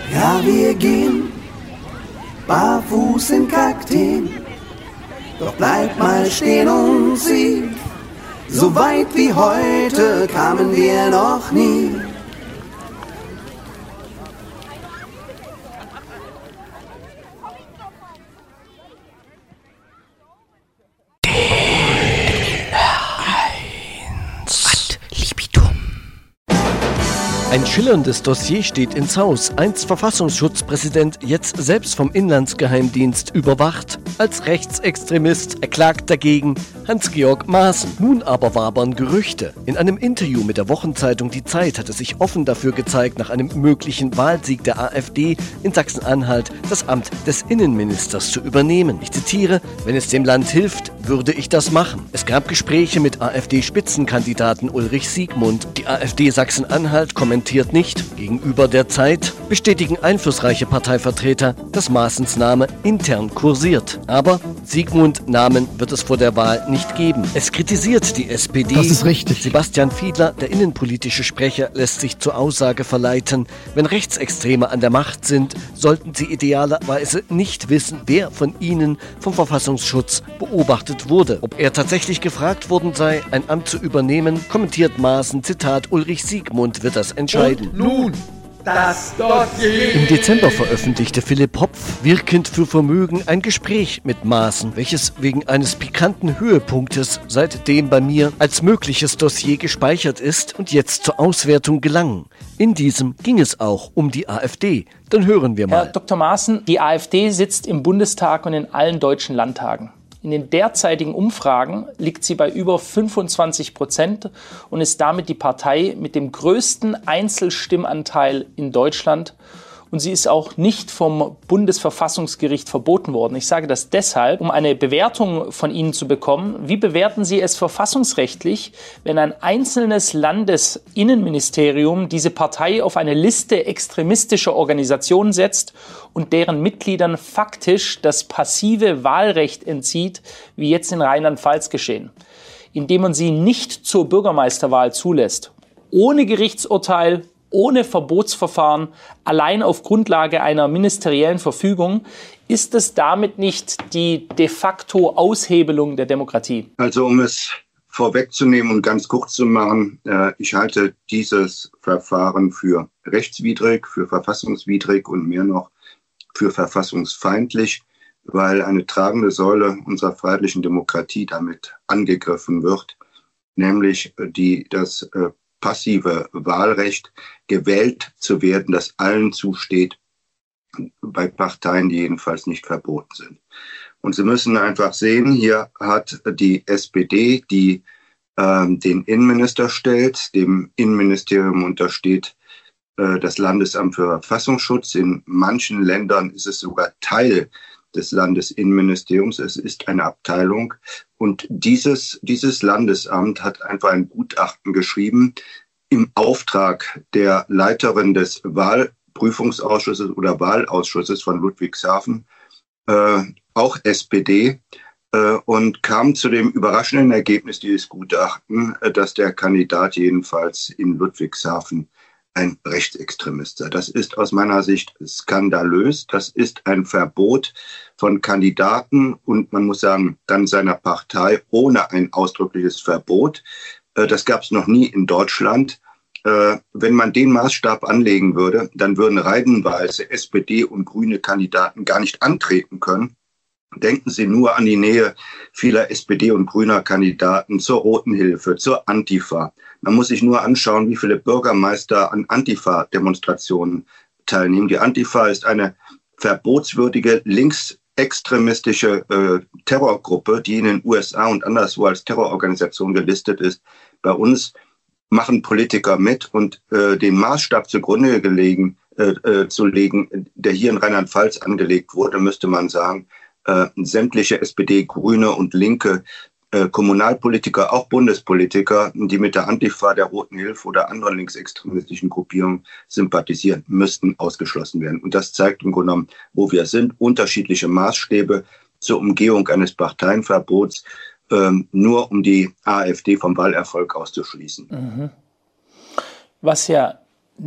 Ja, wir gehen barfuß in Kakteen, doch bleib mal stehen und sieh, so weit wie heute kamen wir noch nie. Ein schillerndes Dossier steht ins Haus. Einst Verfassungsschutzpräsident, jetzt selbst vom Inlandsgeheimdienst überwacht. Als Rechtsextremist erklagt dagegen Hans-Georg Maaßen. Nun aber wabern Gerüchte. In einem Interview mit der Wochenzeitung Die Zeit hat es sich offen dafür gezeigt, nach einem möglichen Wahlsieg der AfD in Sachsen-Anhalt das Amt des Innenministers zu übernehmen. Ich zitiere: Wenn es dem Land hilft, würde ich das machen. Es gab Gespräche mit AfD-Spitzenkandidaten Ulrich Siegmund. Die AfD Sachsen-Anhalt kommentiert nicht. Gegenüber der Zeit bestätigen einflussreiche Parteivertreter, dass Maaßens Name intern kursiert. Aber Siegmund-Namen wird es vor der Wahl nicht geben. Es kritisiert die SPD. Das ist richtig. Sebastian Fiedler, der innenpolitische Sprecher, lässt sich zur Aussage verleiten: Wenn Rechtsextreme an der Macht sind, sollten sie idealerweise nicht wissen, wer von ihnen vom Verfassungsschutz beobachtet wurde. Ob er tatsächlich gefragt worden sei, ein Amt zu übernehmen, kommentiert Maaßen, Zitat: Ulrich Siegmund wird das entscheiden. Und nun das Dossier. Im Dezember veröffentlichte Philipp Hopf, wirkend für Vermögen, ein Gespräch mit Maaßen, welches wegen eines pikanten Höhepunktes seitdem bei mir als mögliches Dossier gespeichert ist und jetzt zur Auswertung gelang. In diesem ging es auch um die AfD. Dann hören wir mal. Herr Dr. Maaßen, die AfD sitzt im Bundestag und in allen deutschen Landtagen. In den derzeitigen Umfragen liegt sie bei über 25% und ist damit die Partei mit dem größten Einzelstimmanteil in Deutschland. Und sie ist auch nicht vom Bundesverfassungsgericht verboten worden. Ich sage das deshalb, um eine Bewertung von Ihnen zu bekommen. Wie bewerten Sie es verfassungsrechtlich, wenn ein einzelnes Landesinnenministerium diese Partei auf eine Liste extremistischer Organisationen setzt und deren Mitgliedern faktisch das passive Wahlrecht entzieht, wie jetzt in Rheinland-Pfalz geschehen, indem man sie nicht zur Bürgermeisterwahl zulässt, ohne Gerichtsurteil, ohne Verbotsverfahren, allein auf Grundlage einer ministeriellen Verfügung? Ist es damit nicht die de facto Aushebelung der Demokratie? Also um es vorwegzunehmen und ganz kurz zu machen, ich halte dieses Verfahren für rechtswidrig, für verfassungswidrig und mehr noch für verfassungsfeindlich, weil eine tragende Säule unserer freiheitlichen Demokratie damit angegriffen wird, nämlich das passive Wahlrecht, gewählt zu werden, das allen zusteht, bei Parteien, die jedenfalls nicht verboten sind. Und Sie müssen einfach sehen, hier hat die SPD, die den Innenminister stellt, dem Innenministerium untersteht das Landesamt für Verfassungsschutz. In manchen Ländern ist es sogar Teil des Landesinnenministeriums. Es ist eine Abteilung. Und dieses Landesamt hat einfach ein Gutachten geschrieben im Auftrag der Leiterin des Wahlprüfungsausschusses oder Wahlausschusses von Ludwigshafen, auch SPD, und kam zu dem überraschenden Ergebnis dieses Gutachten, dass der Kandidat jedenfalls in Ludwigshafen ein Rechtsextremist sei. Das ist aus meiner Sicht skandalös. Das ist ein Verbot von Kandidaten und man muss sagen, dann seiner Partei ohne ein ausdrückliches Verbot. Das gab es noch nie in Deutschland. Wenn man den Maßstab anlegen würde, dann würden reihenweise SPD und grüne Kandidaten gar nicht antreten können. Denken Sie nur an die Nähe vieler SPD und grüner Kandidaten zur Roten Hilfe, zur Antifa. Man muss sich nur anschauen, wie viele Bürgermeister an Antifa-Demonstrationen teilnehmen. Die Antifa ist eine verbotswürdige linksextremistische Terrorgruppe, die in den USA und anderswo als Terrororganisation gelistet ist. Bei uns machen Politiker mit und den Maßstab zugrunde zu legen, der hier in Rheinland-Pfalz angelegt wurde, müsste man sagen, sämtliche SPD, Grüne und linke Kommunalpolitiker, auch Bundespolitiker, die mit der Antifa, der Roten Hilfe oder anderen linksextremistischen Gruppierungen sympathisieren, müssten ausgeschlossen werden. Und das zeigt im Grunde genommen, wo wir sind. Unterschiedliche Maßstäbe zur Umgehung eines Parteienverbots, nur um die AfD vom Wahlerfolg auszuschließen. Was ja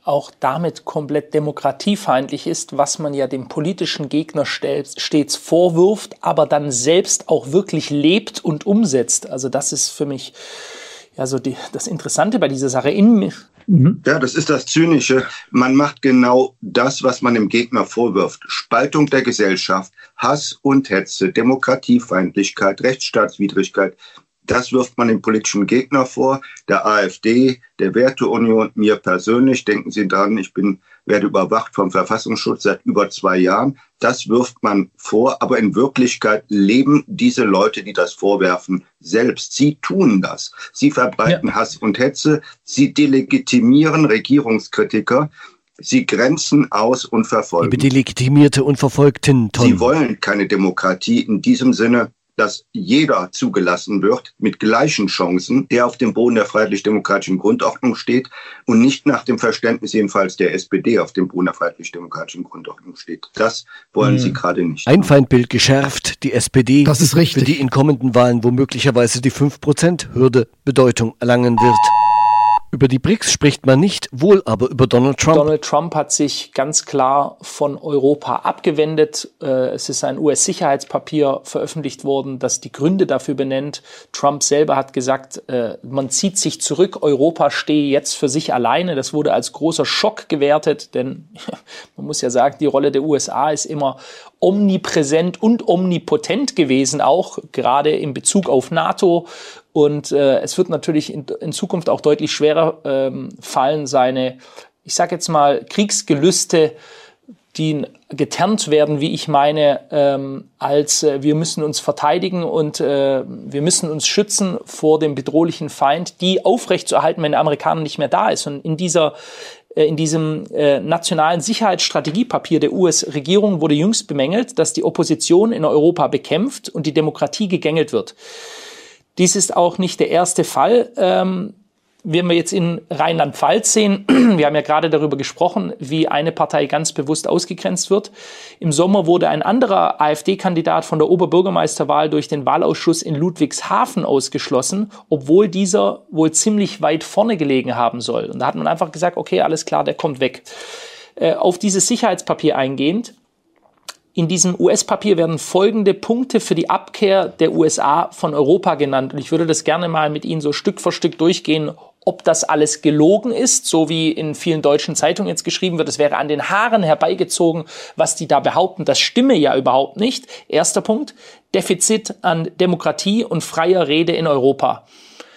auch damit komplett demokratiefeindlich ist, was man ja dem politischen Gegner stets vorwirft, aber dann selbst auch wirklich lebt und umsetzt. Also das ist für mich ja so das Interessante bei dieser Sache. Ja, das ist das Zynische. Man macht genau das, was man dem Gegner vorwirft. Spaltung der Gesellschaft, Hass und Hetze, Demokratiefeindlichkeit, Rechtsstaatswidrigkeit. Das wirft man dem politischen Gegner vor, der AfD, der Werteunion, mir persönlich. Denken Sie dran, werde überwacht vom Verfassungsschutz seit über 2 Jahren. Das wirft man vor, aber in Wirklichkeit leben diese Leute, die das vorwerfen, selbst. Sie tun das. Sie verbreiten Hass und Hetze. Sie delegitimieren Regierungskritiker. Sie grenzen aus und verfolgen. Liebe Delegitimierte und Verfolgten, Tom. Sie wollen keine Demokratie in diesem Sinne, dass jeder zugelassen wird mit gleichen Chancen, der auf dem Boden der freiheitlich-demokratischen Grundordnung steht und nicht nach dem Verständnis jedenfalls der SPD auf dem Boden der freiheitlich-demokratischen Grundordnung steht. Das wollen sie gerade nicht. Ein Feindbild geschärft, die SPD, das ist richtig, für die in kommenden Wahlen womöglicherweise die 5%-Hürde Bedeutung erlangen wird. Über die BRICS spricht man nicht, wohl aber über Donald Trump. Donald Trump hat sich ganz klar von Europa abgewendet. Es ist ein US-Sicherheitspapier veröffentlicht worden, das die Gründe dafür benennt. Trump selber hat gesagt, man zieht sich zurück, Europa stehe jetzt für sich alleine. Das wurde als großer Schock gewertet, denn man muss ja sagen, die Rolle der USA ist immer omnipräsent und omnipotent gewesen, auch gerade in Bezug auf NATO. Und es wird natürlich in Zukunft auch deutlich schwerer fallen, seine, ich sage jetzt mal, Kriegsgelüste, die getarnt werden, wie ich meine, als wir müssen uns verteidigen und wir müssen uns schützen vor dem bedrohlichen Feind, die aufrechtzuerhalten, wenn der Amerikaner nicht mehr da ist. Und in diesem nationalen Sicherheitsstrategiepapier der US-Regierung wurde jüngst bemängelt, dass die Opposition in Europa bekämpft und die Demokratie gegängelt wird. Dies ist auch nicht der erste Fall. Wenn wir jetzt in Rheinland-Pfalz sehen, wir haben ja gerade darüber gesprochen, wie eine Partei ganz bewusst ausgegrenzt wird. Im Sommer wurde ein anderer AfD-Kandidat von der Oberbürgermeisterwahl durch den Wahlausschuss in Ludwigshafen ausgeschlossen, obwohl dieser wohl ziemlich weit vorne gelegen haben soll. Und da hat man einfach gesagt, okay, alles klar, der kommt weg. Auf dieses Sicherheitspapier eingehend. In diesem US-Papier werden folgende Punkte für die Abkehr der USA von Europa genannt. Und ich würde das gerne mal mit Ihnen so Stück für Stück durchgehen, ob das alles gelogen ist, so wie in vielen deutschen Zeitungen jetzt geschrieben wird. Es wäre an den Haaren herbeigezogen, was die da behaupten. Das stimme ja überhaupt nicht. Erster Punkt, Defizit an Demokratie und freier Rede in Europa.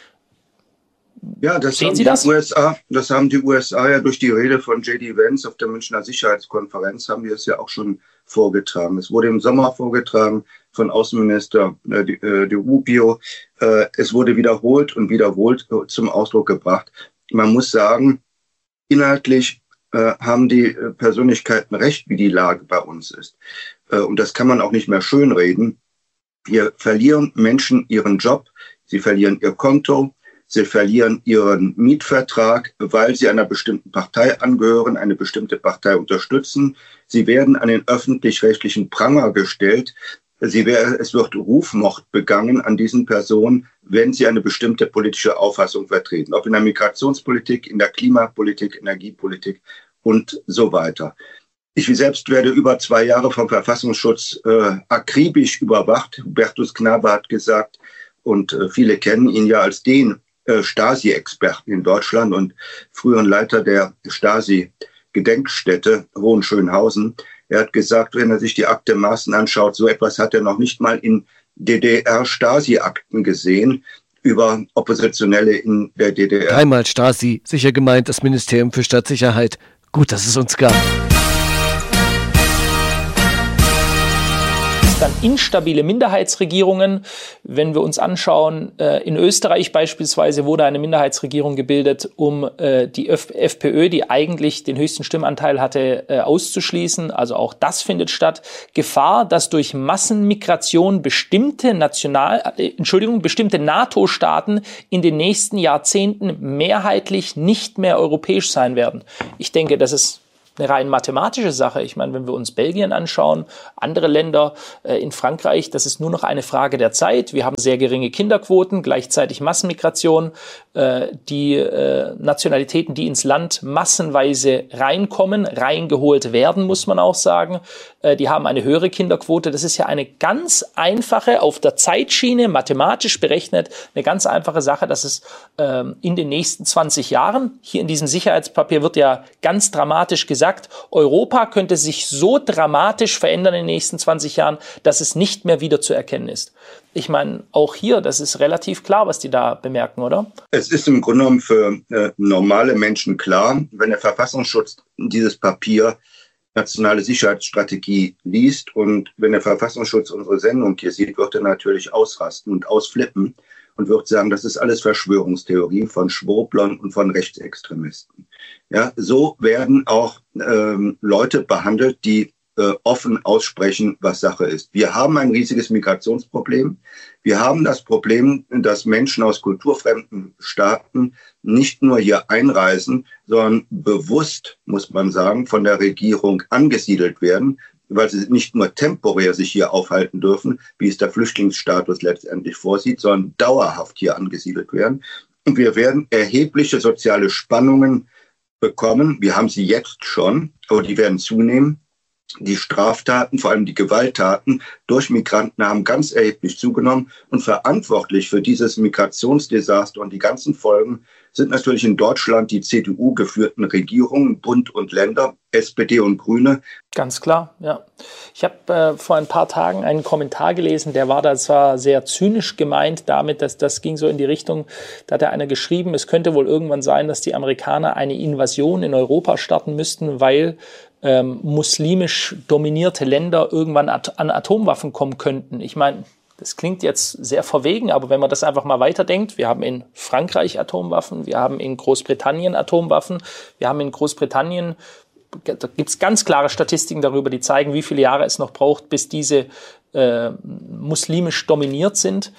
Ja, das haben die USA ja durch die Rede von J.D. Vance auf der Münchner Sicherheitskonferenz, haben die es ja auch schon vorgetragen. Es wurde im Sommer vorgetragen von Außenminister Di Rubio. Es wurde wiederholt und wiederholt zum Ausdruck gebracht. Man muss sagen, inhaltlich haben die Persönlichkeiten recht, wie die Lage bei uns ist. Und das kann man auch nicht mehr schönreden. Hier verlieren Menschen ihren Job, sie verlieren ihr Konto, sie verlieren ihren Mietvertrag, weil sie einer bestimmten Partei angehören, eine bestimmte Partei unterstützen. Sie werden an den öffentlich-rechtlichen Pranger gestellt. Es wird Rufmord begangen an diesen Personen, wenn sie eine bestimmte politische Auffassung vertreten. Ob in der Migrationspolitik, in der Klimapolitik, Energiepolitik und so weiter. Ich selbst werde über 2 Jahre vom Verfassungsschutz akribisch überwacht. Hubertus Knabe hat gesagt, und viele kennen ihn ja als den Stasi-Experten in Deutschland und früheren Leiter der Stasi-Gedenkstätte Hohenschönhausen. Er hat gesagt, wenn er sich die Akte Maaßen anschaut, so etwas hat er noch nicht mal in DDR-Stasi-Akten gesehen über Oppositionelle in der DDR. Einmal Stasi, sicher gemeint das Ministerium für Staatssicherheit. Gut, dass es uns gab. Dann instabile Minderheitsregierungen. Wenn wir uns anschauen, in Österreich beispielsweise wurde eine Minderheitsregierung gebildet, um die FPÖ, die eigentlich den höchsten Stimmanteil hatte, auszuschließen. Also auch das findet statt. Gefahr, dass durch Massenmigration bestimmte NATO-Staaten in den nächsten Jahrzehnten mehrheitlich nicht mehr europäisch sein werden. Ich denke, das ist eine rein mathematische Sache. Ich meine, wenn wir uns Belgien anschauen, andere Länder, in Frankreich, das ist nur noch eine Frage der Zeit. Wir haben sehr geringe Kinderquoten, gleichzeitig Massenmigration. Die Nationalitäten, die ins Land massenweise reingeholt werden, muss man auch sagen, die haben eine höhere Kinderquote. Das ist ja eine ganz einfache, auf der Zeitschiene, mathematisch berechnet, eine ganz einfache Sache, dass es in den nächsten 20 Jahren, hier in diesem Sicherheitspapier wird ja ganz dramatisch gesagt, Europa könnte sich so dramatisch verändern in den nächsten 20 Jahren, dass es nicht mehr wieder zu erkennen ist. Ich meine, auch hier, das ist relativ klar, was die da bemerken, oder? Es ist im Grunde genommen für normale Menschen klar, wenn der Verfassungsschutz dieses Papier Nationale Sicherheitsstrategie liest und wenn der Verfassungsschutz unsere Sendung hier sieht, wird er natürlich ausrasten und ausflippen und wird sagen, das ist alles Verschwörungstheorie von Schwurblern und von Rechtsextremisten. Ja, so werden auch Leute behandelt, die offen aussprechen, was Sache ist. Wir haben ein riesiges Migrationsproblem. Wir haben das Problem, dass Menschen aus kulturfremden Staaten nicht nur hier einreisen, sondern bewusst, muss man sagen, von der Regierung angesiedelt werden, weil sie nicht nur temporär sich hier aufhalten dürfen, wie es der Flüchtlingsstatus letztendlich vorsieht, sondern dauerhaft hier angesiedelt werden. Und wir werden erhebliche soziale Spannungen bekommen. Wir haben sie jetzt schon, aber die werden zunehmen. Die Straftaten, vor allem die Gewalttaten durch Migranten haben ganz erheblich zugenommen und verantwortlich für dieses Migrationsdesaster und die ganzen Folgen sind natürlich in Deutschland die CDU-geführten Regierungen, Bund und Länder, SPD und Grüne. Ganz klar, ja. Ich habe vor ein paar Tagen einen Kommentar gelesen, der war da zwar sehr zynisch gemeint damit, dass das ging so in die Richtung, da hat einer geschrieben, es könnte wohl irgendwann sein, dass die Amerikaner eine Invasion in Europa starten müssten, weil muslimisch dominierte Länder irgendwann an Atomwaffen kommen könnten. Ich meine, das klingt jetzt sehr verwegen, aber wenn man das einfach mal weiterdenkt, wir haben in Frankreich Atomwaffen, wir haben in Großbritannien Atomwaffen, wir haben in Großbritannien, da gibt es ganz klare Statistiken darüber, die zeigen, wie viele Jahre es noch braucht, bis diese muslimisch dominiert sind.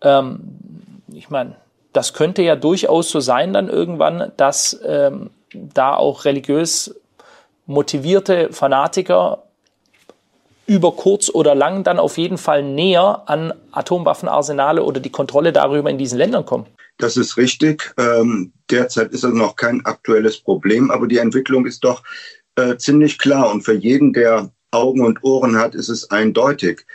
Ich meine, das könnte ja durchaus so sein dann irgendwann, dass da auch religiös motivierte Fanatiker über kurz oder lang dann auf jeden Fall näher an Atomwaffenarsenale oder die Kontrolle darüber in diesen Ländern kommen. Das ist richtig. Derzeit ist es noch kein aktuelles Problem, aber die Entwicklung ist doch ziemlich klar. Und für jeden, der Augen und Ohren hat, ist es eindeutig.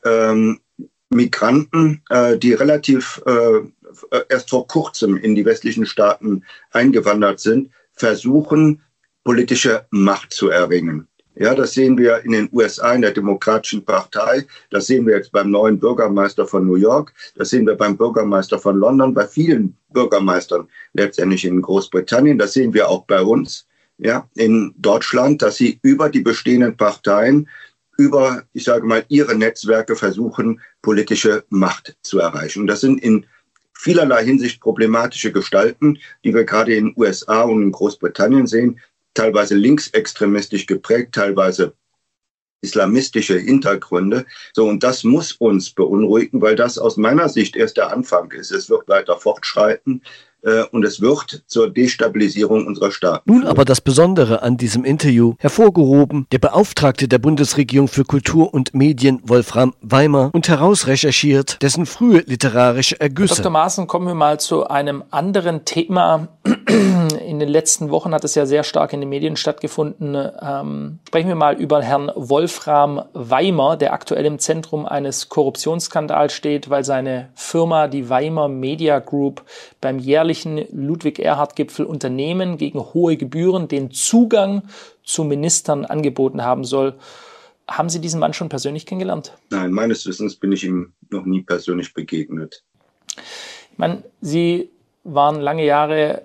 Migranten, die relativ erst vor kurzem in die westlichen Staaten eingewandert sind, versuchen, politische Macht zu erringen. Ja, das sehen wir in den USA in der Demokratischen Partei. Das sehen wir jetzt beim neuen Bürgermeister von New York. Das sehen wir beim Bürgermeister von London, bei vielen Bürgermeistern letztendlich in Großbritannien. Das sehen wir auch bei uns, ja, in Deutschland, dass sie über die bestehenden Parteien, über, ich sage mal, ihre Netzwerke versuchen, politische Macht zu erreichen. Und das sind in vielerlei Hinsicht problematische Gestalten, die wir gerade in den USA und in Großbritannien sehen. Teilweise linksextremistisch geprägt, teilweise islamistische Hintergründe. So, und das muss uns beunruhigen, weil das aus meiner Sicht erst der Anfang ist. Es wird weiter fortschreiten und es wird zur Destabilisierung unserer Staaten. Nun aber das Besondere an diesem Interview, hervorgehoben, der Beauftragte der Bundesregierung für Kultur und Medien, Wolfram Weimer, und herausrecherchiert, dessen frühe literarische Ergüsse. Dr. Maaßen, kommen wir mal zu einem anderen Thema. In den letzten Wochen hat es ja sehr stark in den Medien stattgefunden. Sprechen wir mal über Herrn Wolfram Weimer, der aktuell im Zentrum eines Korruptionsskandals steht, weil seine Firma, die Weimer Media Group, beim jährlichen Ludwig-Erhard-Gipfel Unternehmen gegen hohe Gebühren den Zugang zu Ministern angeboten haben soll. Haben Sie diesen Mann schon persönlich kennengelernt? Nein, meines Wissens bin ich ihm noch nie persönlich begegnet. Ich meine, Sie waren lange Jahre,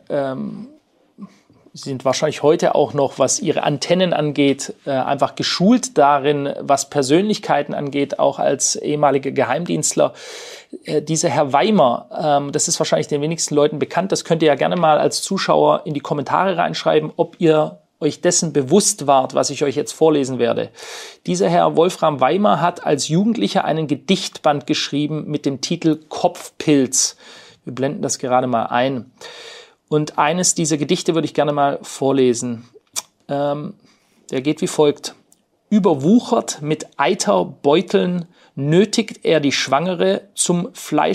Sie sind wahrscheinlich heute auch noch, was Ihre Antennen angeht, einfach geschult darin, was Persönlichkeiten angeht, auch als ehemaliger Geheimdienstler. Dieser Herr Weimer, das ist wahrscheinlich den wenigsten Leuten bekannt, das könnt ihr ja gerne mal als Zuschauer in die Kommentare reinschreiben, ob ihr euch dessen bewusst wart, was ich euch jetzt vorlesen werde. Dieser Herr Wolfram Weimer hat als Jugendlicher einen Gedichtband geschrieben mit dem Titel Kopfpilz. Wir blenden das gerade mal ein. Und eines dieser Gedichte würde ich gerne mal vorlesen. Der geht wie folgt. Überwuchert mit Eiterbeuteln nötigt er die Schwangere zum Fleisch